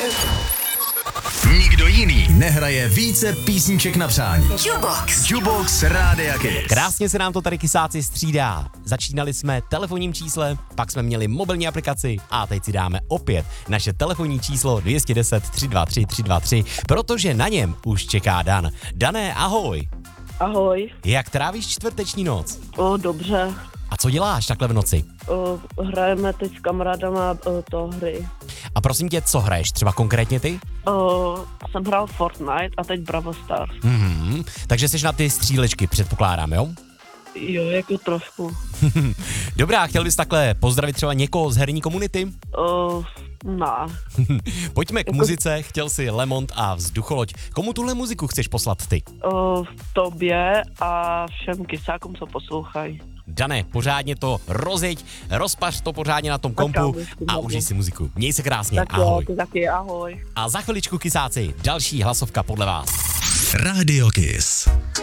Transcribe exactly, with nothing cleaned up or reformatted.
Nikdo jiný nehraje více písniček na přání. Jukebox. Jukebox Rádia Kiss. Krásně se nám to tady kysáci střídá. Začínali jsme telefonním číslem, pak jsme měli mobilní aplikaci a teď si dáme opět naše telefonní číslo dvě jedna deset, tři dva tři, tři dva tři, protože na něm už čeká Dan. Dané, ahoj. Ahoj. Jak trávíš čtvrteční noc? O, dobře. A co děláš takhle v noci? O, hrajeme teď s kamarádama o, to hry. A prosím tě, co hraješ? Třeba konkrétně ty? O, jsem hrál Fortnite a teď Brawl Stars. Mhm, takže jsi na ty střílečky, předpokládám, jo? Jo, jako trošku. Dobrá, chtěl bys takhle pozdravit třeba někoho z herní komunity? O, na. Pojďme k muzice, chtěl si Lemont a Vzducholoď. Komu tuhle muziku chceš poslat ty? O, tobě a všem kysákům, co poslouchají. Dané, pořádně to rozjeď, rozpař to pořádně na tom kompu a užij si muziku. Měj se krásně, Tak ahoj. jo, ty taky, ahoj. A za chviličku kysáci, další hlasovka podle vás. Rádio Kiss.